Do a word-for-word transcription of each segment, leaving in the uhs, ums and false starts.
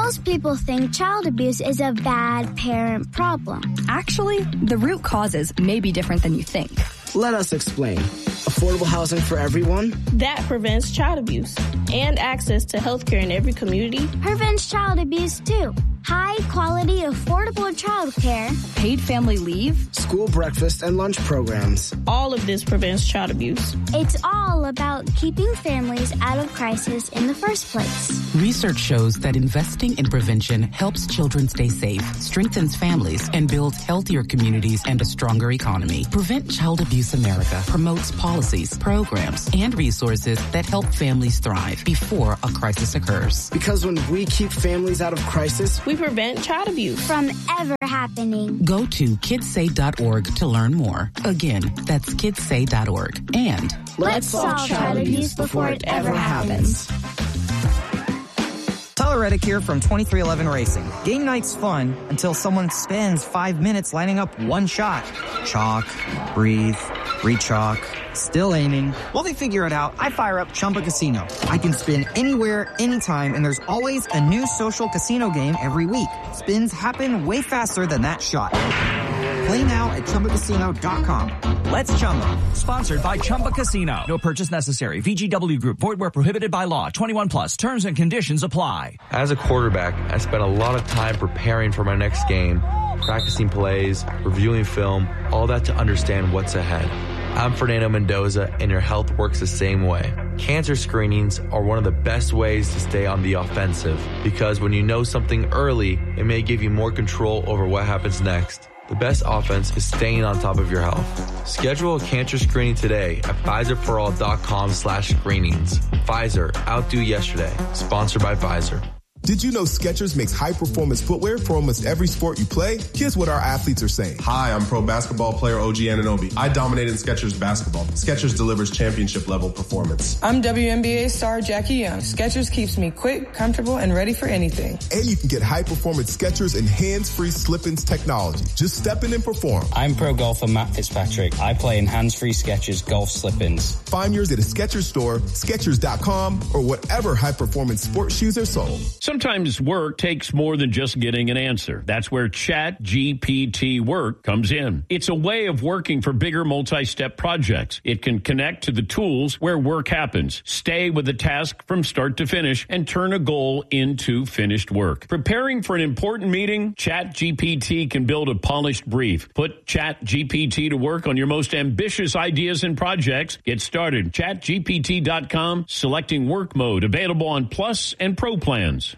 Most people think child abuse is a bad parent problem. Actually, the root causes may be different than you think. Let us explain. Affordable housing for everyone. That prevents child abuse. And access to health care in every community. Prevents child abuse, too. High quality, affordable child care. Paid family leave. School breakfast and lunch programs. All of this prevents child abuse. It's all about keeping families out of crisis in the first place. Research shows that investing in prevention helps children stay safe, strengthens families, and builds healthier communities and a stronger economy. Prevent Child Abuse America promotes policies, programs, and resources that help families thrive before a crisis occurs. Because when we keep families out of crisis, we prevent child abuse from ever happening. Go to kids say dot org to learn more. Again, that's kids say dot org. And let's solve child abuse before it ever happens. Tyler Reddick here from twenty-three eleven Racing. Game night's fun until someone spends five minutes lining up one shot. Chalk, breathe, re-chalk, still aiming. While they figure it out, I fire up Chumba Casino. I can spin anywhere, anytime, and there's always a new social casino game every week. Spins happen way faster than that shot. Play now at Chumba Casino dot com. Let's Chumba. Sponsored by Chumba Casino. No purchase necessary. V G W Group. Void where prohibited by law. twenty-one plus. Terms and conditions apply. As a quarterback, I spent a lot of time preparing for my next game, practicing plays, reviewing film, all that to understand what's ahead. I'm Fernando Mendoza, and your health works the same way. Cancer screenings are one of the best ways to stay on the offensive, because when you know something early, it may give you more control over what happens next. The best offense is staying on top of your health. Schedule a cancer screening today at Pfizer for all dot com slash screenings. Pfizer, outdo yesterday. Sponsored by Pfizer. Did you know Skechers makes high-performance footwear for almost every sport you play? Here's what our athletes are saying. Hi, I'm pro basketball player O G Anunoby. I dominate in Skechers basketball. Skechers delivers championship-level performance. I'm W N B A star Jackie Young. Skechers keeps me quick, comfortable, and ready for anything. And you can get high-performance Skechers and hands-free slip-ins technology. Just step in and perform. I'm pro golfer Matt Fitzpatrick. I play in hands-free Skechers golf slip-ins. Find yours at a Skechers store, Skechers dot com, or whatever high-performance sports shoes are sold. Sometimes work takes more than just getting an answer. That's where Chat G P T Work comes in. It's a way of working for bigger multi-step projects. It can connect to the tools where work happens, stay with a task from start to finish, and turn a goal into finished work. Preparing for an important meeting, Chat G P T can build a polished brief. Put Chat G P T to work on your most ambitious ideas and projects. Get started. Chat G P T dot com, selecting work mode, available on Plus and Pro plans.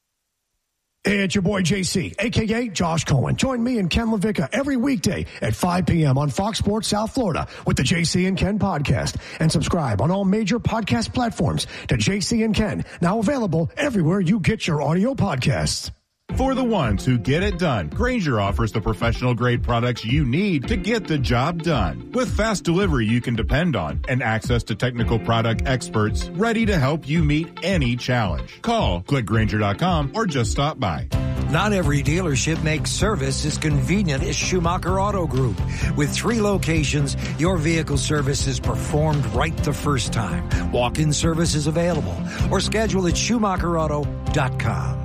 It's your boy J C, a k a. Josh Cohen. Join me and Ken LaVicka every weekday at five p.m. on Fox Sports South Florida with the J C and Ken podcast. And subscribe on all major podcast platforms to J C and Ken, now available everywhere you get your audio podcasts. For the ones who get it done, Grainger offers the professional-grade products you need to get the job done. With fast delivery you can depend on and access to technical product experts ready to help you meet any challenge. Call, click Grainger dot com, or just stop by. Not every dealership makes service as convenient as Schumacher Auto Group. With three locations, your vehicle service is performed right the first time. Walk-in service is available, or schedule at Schumacher Auto dot com.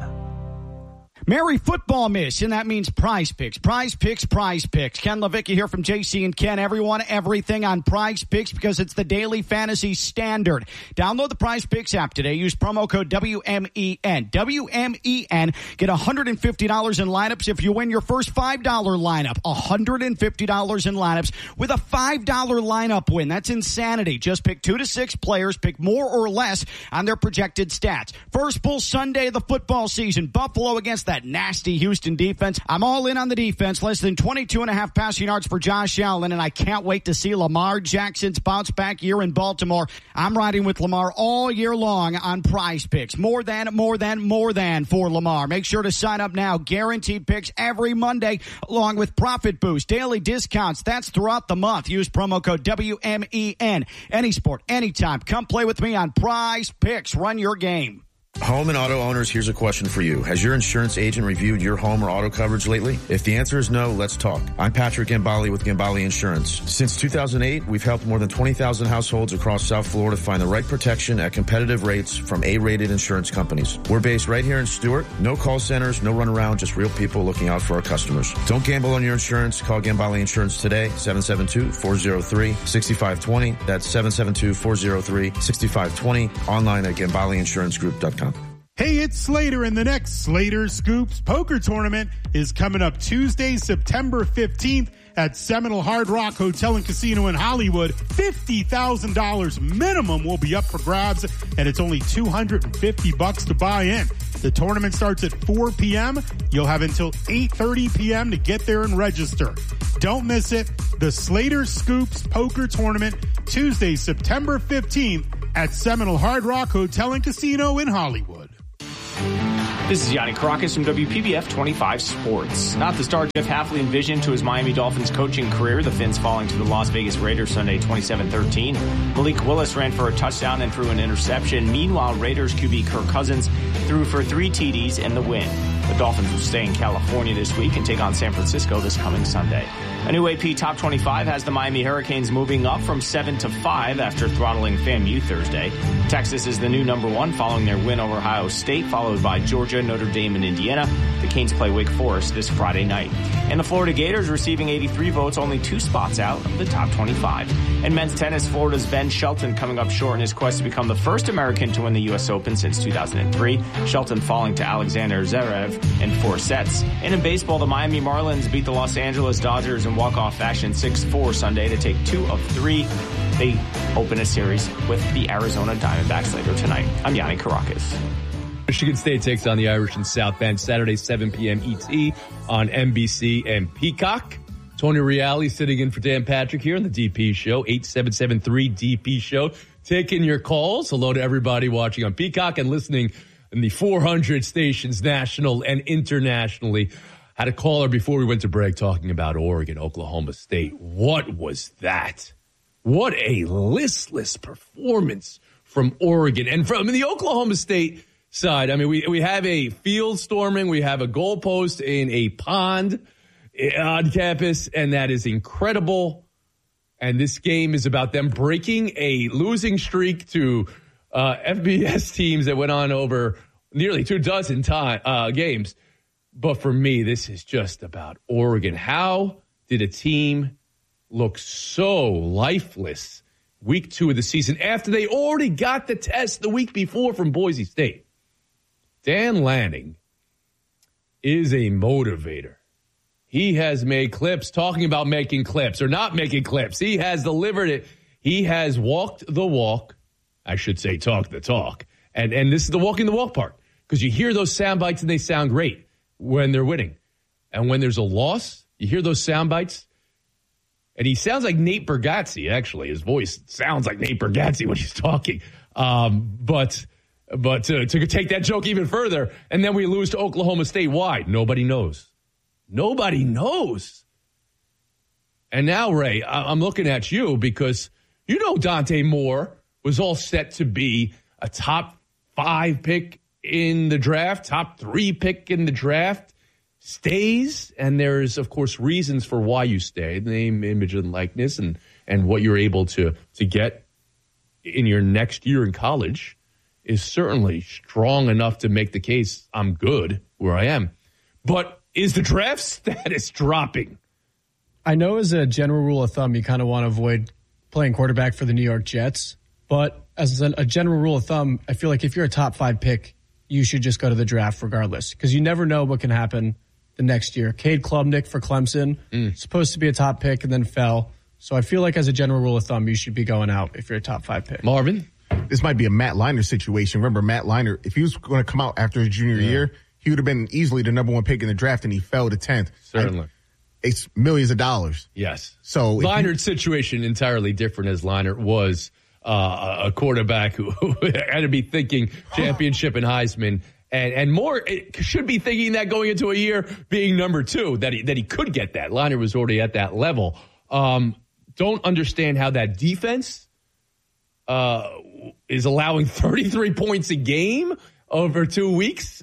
Merry football miss, and that means Prize Picks. Prize Picks, Prize Picks. Ken LaVicka here from J C and Ken. Everyone, everything on Prize Picks because it's the daily fantasy standard. Download the Prize Picks app today. Use promo code W M E N. W M E N. Get one hundred fifty dollars in lineups if you win your first five dollar lineup. one hundred fifty dollars in lineups with a five dollar lineup win. That's insanity. Just pick two to six players. Pick more or less on their projected stats. First full Sunday of the football season. Buffalo against that nasty Houston defense. I'm all in on the defense. Less than twenty-two and a half passing yards for Josh Allen, and I can't wait to see Lamar Jackson's bounce back year in Baltimore. I'm riding with Lamar all year long on Prize Picks. More than, more than, more than for Lamar. Make sure to sign up now. Guaranteed picks every Monday, along with Profit Boost, daily discounts. That's throughout the month. Use promo code W M E N. Any sport, anytime. Come play with me on Prize Picks. Run your game. Home and auto owners, here's a question for you. Has your insurance agent reviewed your home or auto coverage lately? If the answer is no, let's talk. I'm Patrick Gambale with Gambale Insurance. Since two thousand eight, we've helped more than twenty thousand households across South Florida find the right protection at competitive rates from A-rated insurance companies. We're based right here in Stuart. No call centers, no runaround, just real people looking out for our customers. Don't gamble on your insurance. Call Gambale Insurance today, seven seven two, four zero three, six five two zero. That's seven seven two, four zero three, six five two zero. Online at gambale insurance group dot com. Hey, it's Slater, and the next Slater Scoops Poker Tournament is coming up Tuesday, September fifteenth at Seminole Hard Rock Hotel and Casino in Hollywood. fifty thousand dollars minimum will be up for grabs, and it's only two hundred fifty bucks to buy in. The tournament starts at four p.m. You'll have until eight thirty p.m. to get there and register. Don't miss it. The Slater Scoops Poker Tournament, Tuesday, September fifteenth at Seminole Hard Rock Hotel and Casino in Hollywood. This is Yanni Caracas from W P B F twenty-five Sports. Not the star Jeff Hafley envisioned to his Miami Dolphins coaching career. The Fins falling to the Las Vegas Raiders Sunday twenty-seven thirteen. Malik Willis ran for a touchdown and threw an interception. Meanwhile, Raiders Q B Kirk Cousins threw for three T Ds in the win. The Dolphins will stay in California this week and take on San Francisco this coming Sunday. A new A P Top twenty-five has the Miami Hurricanes moving up from seven to five after throttling FAMU Thursday. Texas is the new number one following their win over Ohio State, followed by Georgia, Notre Dame, and Indiana. The Canes play Wake Forest this Friday night. And the Florida Gators receiving eighty-three votes, only two spots out of the top twenty-five. In men's tennis, Florida's Ben Shelton coming up short in his quest to become the first American to win the U S Open since two thousand three. Shelton falling to Alexander Zverev in four sets. And in baseball, the Miami Marlins beat the Los Angeles Dodgers in walk-off fashion six four Sunday to take two of three. They open a series with the Arizona Diamondbacks later tonight. I'm Yanni Caracas. Michigan State takes on the Irish in South Bend Saturday, seven p.m. E T on N B C and Peacock. Tony Reale sitting in for Dan Patrick here on the D P Show, eight seven seven three D P Show. Taking your calls. Hello to everybody watching on Peacock and listening in the four hundred stations national and internationally. Had a caller before we went to break talking about Oregon, Oklahoma State. What was that? What a listless performance from Oregon. And from the Oklahoma State side, I mean, we, we have a field storming. We have a goalpost in a pond on campus, and that is incredible. And this game is about them breaking a losing streak to uh, F B S teams that went on over nearly two dozen time, uh, games. But for me, this is just about Oregon. How did a team look so lifeless week two of the season after they already got the test the week before from Boise State? Dan Lanning is a motivator. He has made clips talking about making clips or not making clips. He has delivered it. He has walked the walk. I should say talk the talk. And, and this is the walking the walk part because you hear those sound bites and they sound great when they're winning. And when there's a loss, you hear those sound bites. And he sounds like Nate Bargatze, actually. His voice sounds like Nate Bargatze when he's talking. Um, but but to, to take that joke even further, and then we lose to Oklahoma State. Why? Nobody knows. Nobody knows. And now, Ray, I- I'm looking at you because you know Dante Moore was all set to be a top five pick in the draft, top three pick in the draft, stays. And there's, of course, reasons for why you stay, name, image, and likeness, and, and what you're able to, to get in your next year in college is certainly strong enough to make the case I'm good where I am. But is the draft status dropping? I know as a general rule of thumb, you kind of want to avoid playing quarterback for the New York Jets. But as a general rule of thumb, I feel like if you're a top five pick, you should just go to the draft regardless because you never know what can happen the next year. Cade Klubnik for Clemson, mm. supposed to be a top pick and then fell. So I feel like as a general rule of thumb, you should be going out if you're a top five pick. Marvin? This might be a Matt Leinart situation. Remember, Matt Leinart, if he was going to come out after his junior yeah. year, he would have been easily the number one pick in the draft, and he fell to tenth. Certainly. Like, it's millions of dollars. Yes. So Leinart's you, situation entirely different as Leinart was uh, a quarterback who had to be thinking championship and Heisman. And and more it should be thinking that going into a year being number two, that he, that he could get that. Leinart was already at that level. Um, don't understand how that defense uh, is allowing thirty-three points a game over two weeks.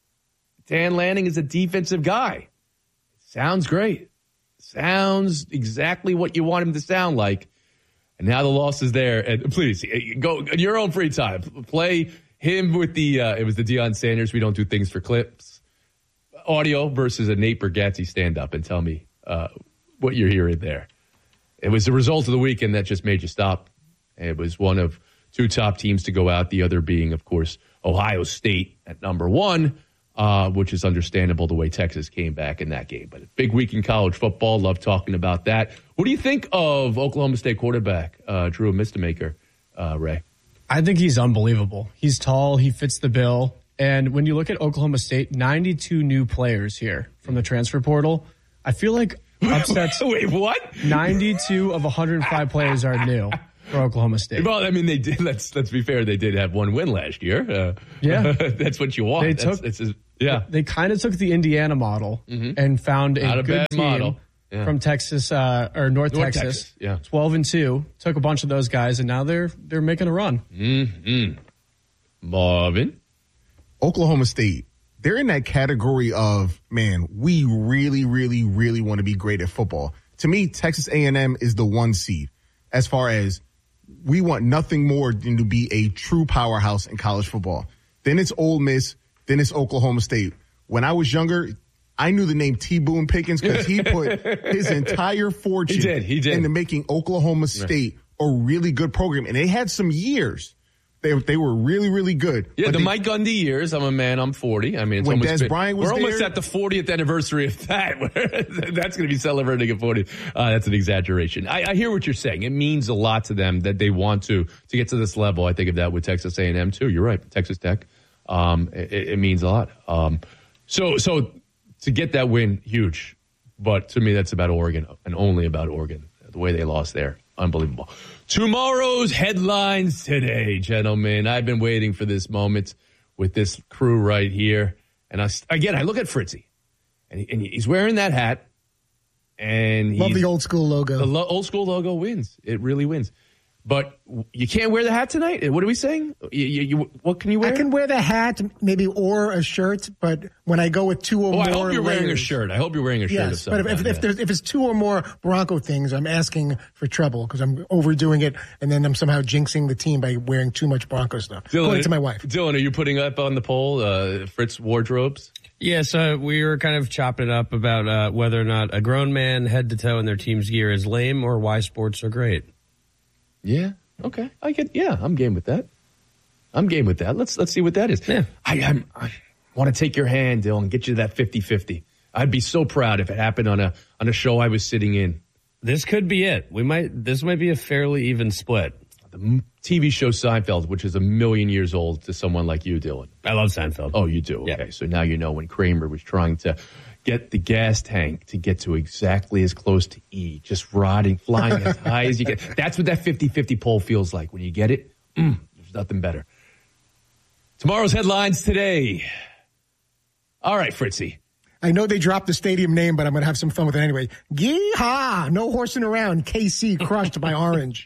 Dan Lanning is a defensive guy. Sounds great. Sounds exactly what you want him to sound like. And now the loss is there. And please, go in your own free time. Play him with the, uh, it was the Deion Sanders, we don't do things for clips, audio versus a Nate Bargatze stand-up, and tell me uh, what you're hearing there. It was the result of the weekend that just made you stop. It was one of two top teams to go out, the other being, of course, Ohio State at number one. Uh, which is understandable the way Texas came back in that game. But a big week in college football. Love talking about that. What do you think of Oklahoma State quarterback uh, Drew Mistemaker, uh, Ray? I think he's unbelievable. He's tall. He fits the bill. And when you look at Oklahoma State, ninety-two new players here from the transfer portal. I feel like upsets. Wait, what? ninety-two of one hundred five players are new for Oklahoma State. Well, I mean, they did. Let's let's be fair. They did have one win last year. Uh, yeah, that's what you want. They that's, took. that's, that's, yeah, they kind of took the Indiana model mm-hmm. and found a, a good bad team model. Yeah. from Texas uh, or North, North Texas. Texas. Yeah, twelve and two. Took a bunch of those guys, and now they're they're making a run. Mm-hmm. Marvin, Oklahoma State. They're in that category of, man, we really, really, really want to be great at football. To me, Texas A and M is the one seed as far as we want nothing more than to be a true powerhouse in college football. Then it's Ole Miss. Then it's Oklahoma State. When I was younger, I knew the name T. Boone Pickens because he put his entire fortune he did, he did. into making Oklahoma State right. a really good program. And they had some years. They they were really, really good. Yeah, but the they, Mike Gundy years. I'm a man. I'm forty. I mean, it's when almost Des Bryant was we're there, almost at the fortieth anniversary of that. That's going to be celebrating at forty. Uh, that's an exaggeration. I, I hear what you're saying. It means a lot to them that they want to to get to this level. I think of that with Texas A and M too. You're right, Texas Tech. Um, it, it means a lot. Um, so so to get that win, huge. But to me, that's about Oregon and only about Oregon. The way they lost there. Unbelievable. Tomorrow's headlines today, gentlemen. I've been waiting for this moment with this crew right here. And I, again, I look at Fritzy, and, he, and he's wearing that hat. And love the old school logo. The lo- old school logo wins. It really wins. But you can't wear the hat tonight? What are we saying? You, you, you, what can you wear? I can wear the hat, maybe, or a shirt, but when I go with two or oh, more I hope you're layers, wearing a shirt. I hope you're wearing a shirt yes, of some but if, kind, if, yeah. if, if it's two or more Bronco things, I'm asking for trouble because I'm overdoing it, and then I'm somehow jinxing the team by wearing too much Bronco stuff, Dylan, according to my wife. Dylan, are you putting up on the poll uh, Fritz wardrobes? Yes, uh, we were kind of chopping it up about uh, whether or not a grown man head to toe in their team's gear is lame or why sports are great. Yeah. Okay, I get. Yeah, I'm game with that. I'm game with that. Let's let's see what that is. Yeah. I I'm, I want to take your hand, Dylan, and get you to that fifty-fifty. I'd be so proud if it happened on a on a show I was sitting in. This could be it. We might. This might be a fairly even split. The T V show Seinfeld, which is a million years old to someone like you, Dylan. I love Seinfeld. Oh, you do. Okay, yeah. So now you know when Kramer was trying to get the gas tank to get to exactly as close to E, just riding, flying as high as you get. That's what that fifty-fifty poll feels like. When you get it, mm, there's nothing better. Tomorrow's headlines today. All right, Fritzy. I know they dropped the stadium name, but I'm going to have some fun with it anyway. Yee-haw! No horsing around. K C crushed by Orange.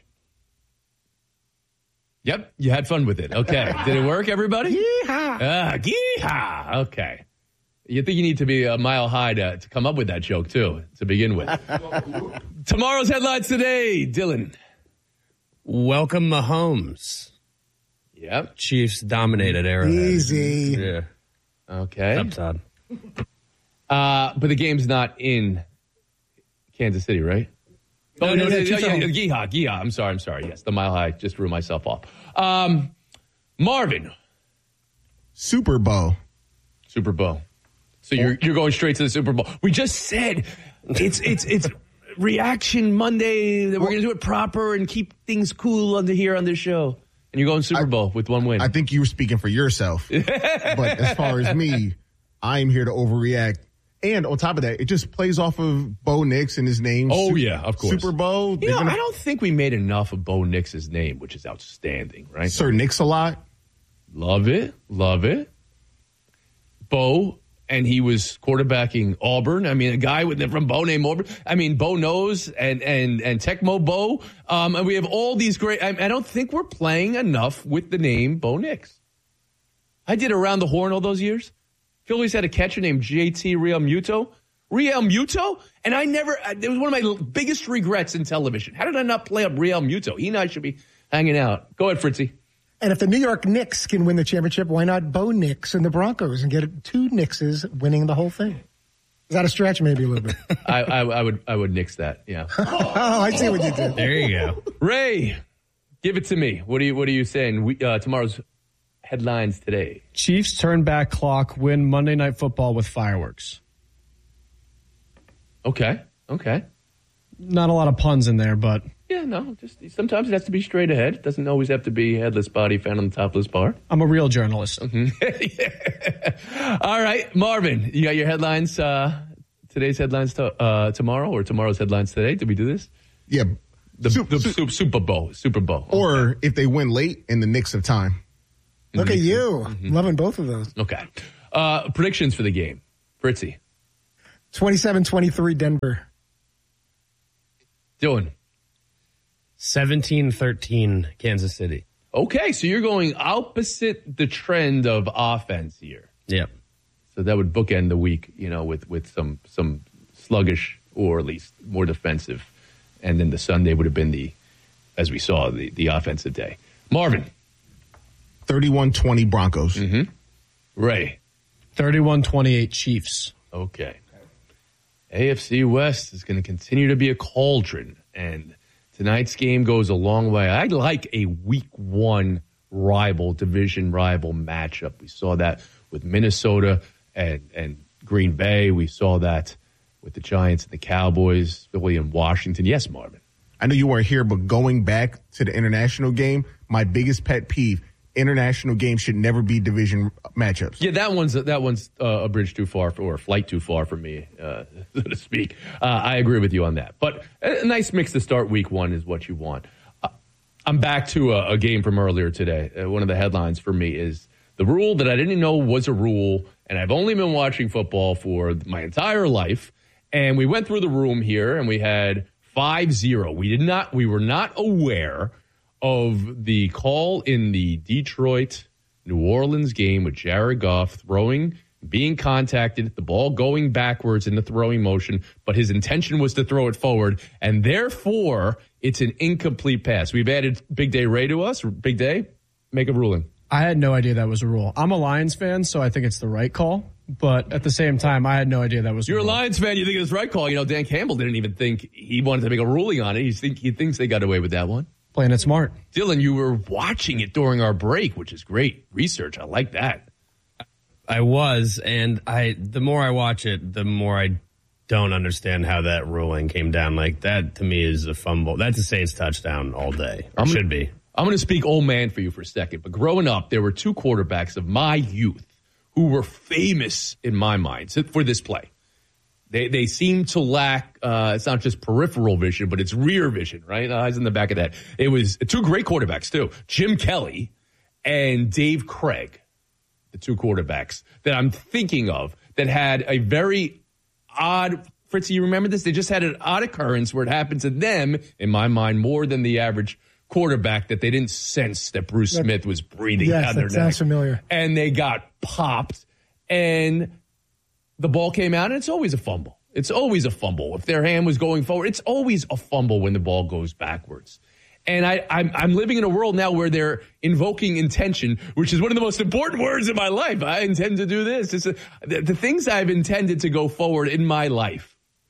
Yep, you had fun with it. Okay. Did it work, everybody? Yee-haw! Ah, yee-haw! Okay. You think you need to be a mile high to, to come up with that joke, too, to begin with. Tomorrow's headlines today, Dylan. Welcome Mahomes. Yep. Chiefs dominated Arrowhead. Easy. Yeah. Okay. Up, Todd. Uh, but the game's not in Kansas City, right? No, oh, no, no, no, no, no, yeah, no. Yeehaw, yeehaw. I'm sorry, I'm sorry. Yes, the mile high just threw myself off. Um, Marvin. Super Bowl. Super Bowl. So you're you're going straight to the Super Bowl. We just said it's it's it's Reaction Monday. That we're going to do it proper and keep things cool under here on this show. And you're going Super Bowl I, with one win. I think you were speaking for yourself. But as far as me, I'm here to overreact. And on top of that, it just plays off of Bo Nix and his name. Oh, Super, yeah, of course. Super Bowl. You know, gonna, I don't think we made enough of Bo Nix's name, which is outstanding, right? Sir Nix-a-Lot. Love it. Love it. Bo, and he was quarterbacking Auburn. I mean, a guy with from Bo named Auburn. I mean, Bo knows and and and Tecmo Bo. Um, and we have all these great. I, I don't think we're playing enough with the name Bo Nix. I did Around the Horn all those years. Phillies had a catcher named J T Realmuto. Realmuto? And I never, it was one of my biggest regrets in television. How did I not play up Realmuto? He and I should be hanging out. Go ahead, Fritzy. And if the New York Knicks can win the championship, why not Bo Nix and the Broncos and get two Knickses winning the whole thing? Is that a stretch? Maybe a little bit. I, I, I would I would nix that, yeah. Oh, I see what you did. There you go. Ray, give it to me. What are you, what are you saying? We, uh, tomorrow's headlines today. Chiefs turn back clock, win Monday Night Football with fireworks. Okay, okay. Not a lot of puns in there, but... Yeah, no, just sometimes it has to be straight ahead. It doesn't always have to be headless body found on the topless bar. I'm a real journalist. Mm-hmm. Yeah. All right, Marvin, you got your headlines, uh, today's headlines to, uh, tomorrow or tomorrow's headlines today? Did we do this? Yeah. The, the Super, Super Bowl. Super Bowl. Or okay. if they win late in the Knicks of time. Look Mm-hmm. at you. Mm-hmm. Loving both of those. Okay. Uh, predictions for the game. Fritzy. twenty-seven twenty-three Denver. Dylan. seventeen thirteen Kansas City. Okay, so you're going opposite the trend of offense here. Yep. So that would bookend the week, you know, with, with some some sluggish or at least more defensive. And then the Sunday would have been the, as we saw, the, the offensive day. Marvin. thirty-one twenty Broncos. Mm-hmm. Ray. thirty-one twenty-eight Chiefs. Okay. A F C West is going to continue to be a cauldron, and tonight's game goes a long way. I like a week one rival, division rival matchup. We saw that with Minnesota and, and Green Bay. We saw that with the Giants and the Cowboys, Philly and Washington. Yes, Marvin. I know you weren't here, but going back to the international game, my biggest pet peeve, international games should never be division matchups. Yeah, that one's that one's uh, a bridge too far for, or a flight too far for me, uh, so to speak. Uh, I agree with you on that. But a nice mix to start week one is what you want. Uh, I'm back to a, a game from earlier today. Uh, one of the headlines for me is the rule that I didn't know was a rule, and I've only been watching football for my entire life. And we went through the room here, and we had five zero. We did not. We were not aware of the call in the Detroit-New Orleans game with Jared Goff throwing, being contacted, the ball going backwards in the throwing motion, but his intention was to throw it forward, and therefore it's an incomplete pass. We've added Big Day Ray to us. Big Day, make a ruling. I had no idea that was a rule. I'm a Lions fan, so I think it's the right call. But at the same time, I had no idea that was a You're rule. a Lions fan. You think it's the right call. You know, Dan Campbell didn't even think he wanted to make a ruling on it. He, think, he thinks they got away with that one. Playing it smart. Dylan, you were watching it during our break, which is great research. I like that. I was, and I the more I watch it, the more I don't understand how that ruling came down. Like, that to me is a fumble. That's a Saints touchdown all day. Or I'm should gonna, be. I'm going to speak old man for you for a second. But growing up, there were two quarterbacks of my youth who were famous in my mind for this play. They they seem to lack, uh, it's not just peripheral vision, but it's rear vision, right? Eyes in the back of that. It was two great quarterbacks, too. Jim Kelly and Dave Craig, the two quarterbacks that I'm thinking of that had a very odd, Fritzy, you remember this? They just had an odd occurrence where it happened to them, in my mind, more than the average quarterback, that they didn't sense that Bruce that, Smith was breathing yes, down their that neck. Sounds familiar. And they got popped, and the ball came out, and it's always a fumble. It's always a fumble. If their hand was going forward, it's always a fumble when the ball goes backwards. And I, I'm, I'm living in a world now where they're invoking intention, which is one of the most important words in my life. I intend to do this. It's a, the, the things I've intended to go forward in my life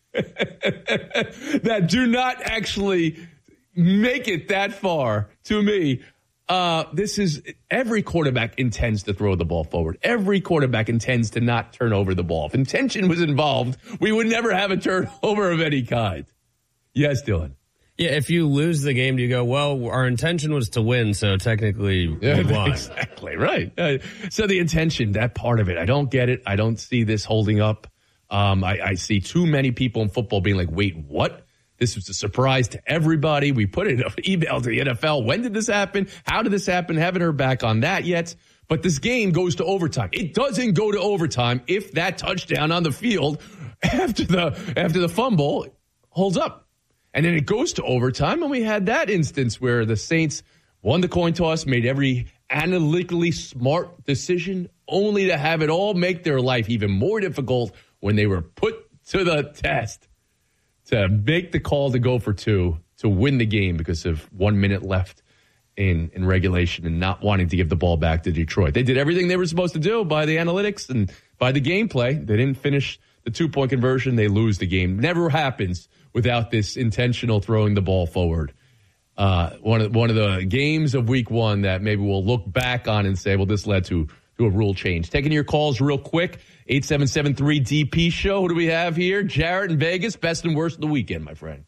that do not actually make it that far, to me, uh, this is, every quarterback intends to throw the ball forward. Every quarterback intends to not turn over the ball. If intention was involved, we would never have a turnover of any kind. Yes, Dylan. Yeah, if you lose the game, do you go, well, our intention was to win, so technically we yeah, won. Exactly, right. Uh, so the intention, that part of it, I don't get it. I don't see this holding up. Um, I, I see too many people in football being like, wait, what? This was a surprise to everybody. We put it in an email to the N F L. When did this happen? How did this happen? Haven't heard back on that yet. But this game goes to overtime. It doesn't go to overtime if that touchdown on the field after the after the fumble holds up. And then it goes to overtime, and we had that instance where the Saints won the coin toss, made every analytically smart decision, only to have it all make their life even more difficult when they were put to the test to make the call to go for two to win the game because of one minute left in, in regulation and not wanting to give the ball back to Detroit. They did everything they were supposed to do by the analytics and by the gameplay. They didn't finish the two-point conversion. They lose the game. Never happens without this intentional throwing the ball forward. Uh, one of one of the games of week one that maybe we'll look back on and say, well, this led to, to a rule change. Taking your calls real quick, eight seven seven three D P show. Who do we have here? Jarrett in Vegas, best and worst of the weekend, my friend.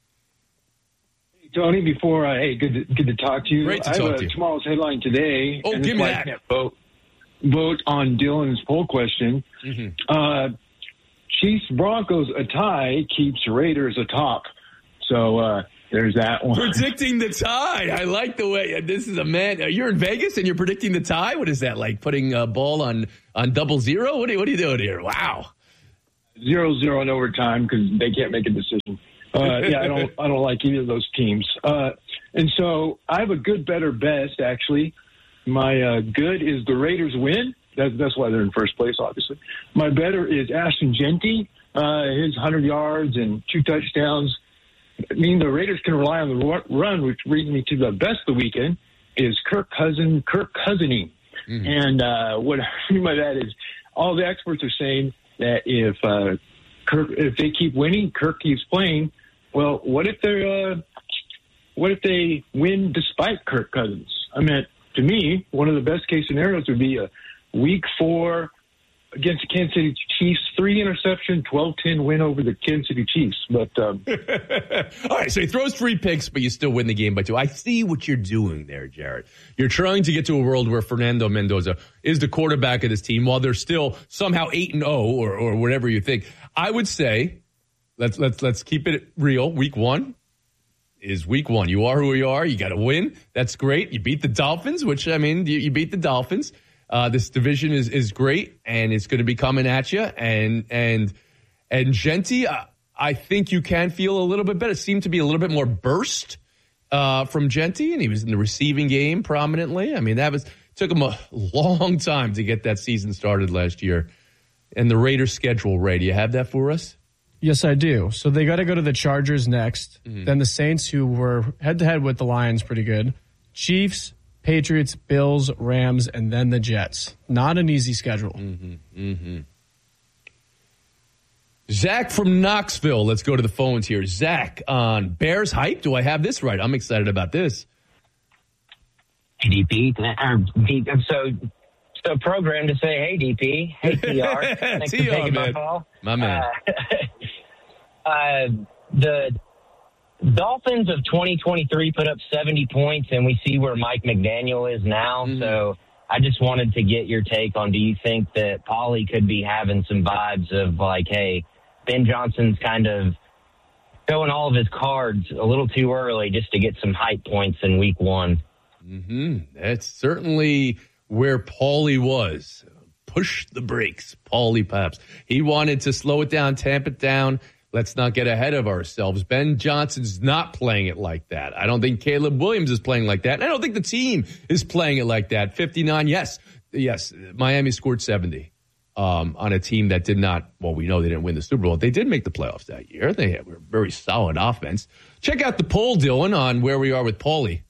Hey, Tony, before, uh, hey, good to, good to talk to you. Great to I have talk a, to you. Tomorrow's headline today. Oh, and give me why I that. can't vote, vote on Dylan's poll question. Mm-hmm. Uh, Chiefs Broncos a tie keeps Raiders atop. So, uh, there's that one. Predicting the tie. I like the way this is a man. You're in Vegas and you're predicting the tie. What is that, like putting a ball on on double zero? What are you, what are you doing here? Wow. Zero zero in overtime because they can't make a decision. Uh, yeah, I don't I don't like either of those teams. Uh, and so I have a good, better, best. Actually, my uh, good is the Raiders win. That's that's why they're in first place, obviously. My better is Ashton Genty. Uh, his one hundred yards and two touchdowns. I mean, the Raiders can rely on the run, which brings me to the best of the weekend, is Kirk Cousin, Kirk Cousining. Mm-hmm. And uh, what I mean by that is all the experts are saying that if uh, Kirk, if they keep winning, Kirk keeps playing. Well, what if they're, uh, what if they win despite Kirk Cousins? I mean, to me, one of the best case scenarios would be a week four against the Kansas City Chiefs, three interception, twelve ten win over the Kansas City Chiefs. But um, all right, so he throws three picks, but you still win the game by two. I see what you're doing there, Jared. You're trying to get to a world where Fernando Mendoza is the quarterback of this team while they're still somehow eight and zero or or whatever you think. I would say let's let's let's keep it real. Week one is week one. You are who you are. You got to win. That's great. You beat the Dolphins, which I mean, you, you beat the Dolphins. Uh, this division is, is great, and it's going to be coming at you. And and and Genty, uh, I think you can feel a little bit better. It seemed to be a little bit more burst uh, from Genty, and he was in the receiving game prominently. I mean, that was took him a long time to get that season started last year. And the Raiders' schedule, Ray, do you have that for us? Yes, I do. So they got to go to the Chargers next, Mm-hmm. then the Saints, who were head-to-head with the Lions pretty good, Chiefs, Patriots, Bills, Rams, and then the Jets. Not an easy schedule. Mm-hmm. Mm-hmm. Zach from Knoxville. Let's go to the phones here. Zach on Bears hype. Do I have this right? I'm excited about this. Hey, D P. Or, I'm so so programmed to say, hey, D P. Hey, T R. Thanks T R, for taking man. my call. My man. Uh, uh, the Dolphins of twenty twenty-three put up seventy points, and we see where Mike McDaniel is now. Mm-hmm. So I just wanted to get your take on, do you think that Paulie could be having some vibes of like, hey, Ben Johnson's kind of showing all of his cards a little too early just to get some hype points in week one? Mm-hmm. That's certainly where Paulie was. Push the brakes, Paulie Paps. He wanted to slow it down, tamp it down. Let's not get ahead of ourselves. Ben Johnson's not playing it like that. I don't think Caleb Williams is playing like that. I don't think the team is playing it like that. fifty-nine, yes. Yes, Miami scored seventy um, on a team that did not, well, we know they didn't win the Super Bowl. They did make the playoffs that year. They were a very solid offense. Check out the poll, Dylan, on where we are with Paulie.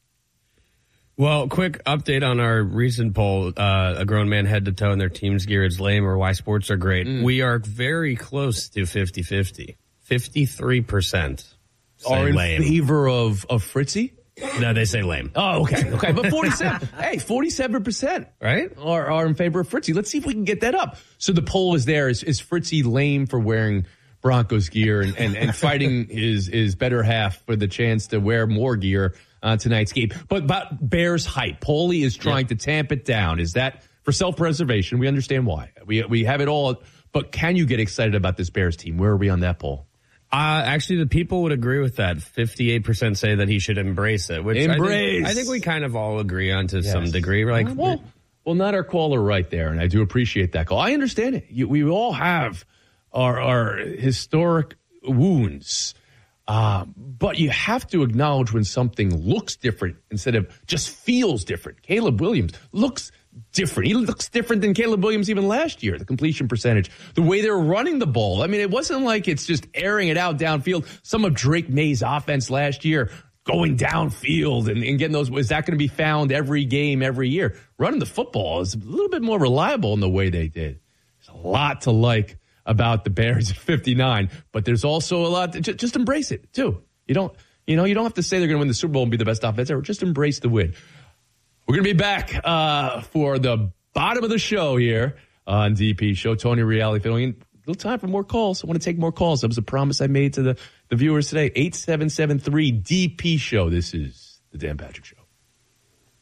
Well, quick update on our recent poll. Uh, a grown man head to toe in their team's gear is lame, or why sports are great. Mm. We are very close to fifty-fifty. fifty-three percent Are in lame. favor of, of Fritzy? No, they say lame. Oh, okay. Okay. But forty-seven, hey, forty-seven percent, right? Are, are in favor of Fritzy. Let's see if we can get that up. So the poll is there. Is, is Fritzy lame for wearing Broncos gear and, and, and fighting his, his better half for the chance to wear more gear on tonight's game? But about Bears hype, Paulie is trying yeah. to tamp it down. Is that for self-preservation? We understand why. We we have it all. But can you get excited about this Bears team? Where are we on that poll? Uh, actually, the people would agree with that. fifty-eight percent say that he should embrace it. Which Embrace. I think, I think we kind of all agree on to Yes. some degree. We're like, well, well, not our caller right there, and I do appreciate that call. I understand it. You, we all have our, our historic wounds. Uh, but you have to acknowledge when something looks different instead of just feels different. Caleb Williams looks different. He looks different than Caleb Williams even last year, the completion percentage, the way they're running the ball. I mean, it wasn't like it's just airing it out downfield. Some of Drake May's offense last year going downfield and, and getting those, is that going to be found every game, every year? Running the football is a little bit more reliable in the way they did. There's a lot to like about the Bears at fifty-nine, but there's also a lot to just, just embrace it too. You don't, you know, you don't have to say they're going to win the Super Bowl and be the best offense ever. Just embrace the win. We're going to be back uh, for the bottom of the show here on D P Show. Tony Reali filling in. A little time for more calls. I want to take more calls. That was a promise I made to the, the viewers today. eight seven seven three D P Show. This is the Dan Patrick Show.